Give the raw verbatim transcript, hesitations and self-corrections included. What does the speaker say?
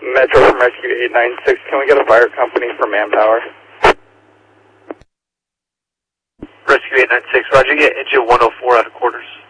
Metro from Rescue eight nine six, can we get a fire company for manpower? Rescue eight nine six, roger, get engine one oh four out of quarters.